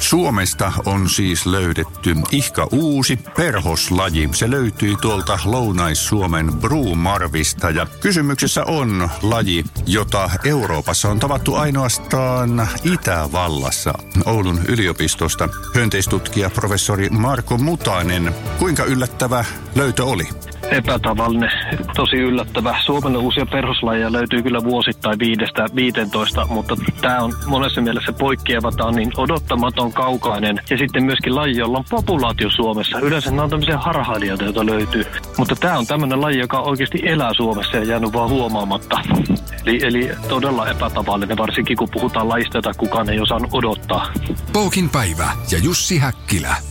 Suomesta on siis löydetty ihka uusi perhoslaji. Se löytyi tuolta Lounais-Suomen Bromarvista ja kysymyksessä on laji, jota Euroopassa on tavattu ainoastaan Itävallassa. Oulun yliopistosta hyönteistutkija professori Marko Mutanen. Kuinka yllättävä löytö oli? Epätavallinen, tosi yllättävä. Suomelle uusia perhoslajeja löytyy kyllä vuosittain 5-15, mutta tämä on monessa mielessä poikkeava. Tämä on niin odottamaton, kaukainen ja sitten myöskin laji, jolla on populaatio Suomessa. Yleensä nämä on tämmöisiä harhailijoita, joita löytyy. Mutta tämä on tämmöinen laji, joka oikeasti elää Suomessa ja jäänyt vaan huomaamatta. Eli todella epätavallinen, varsinkin kun puhutaan lajista, jota kukaan ei osannut odottaa. Pookin päivä ja Jussi Häkkilä.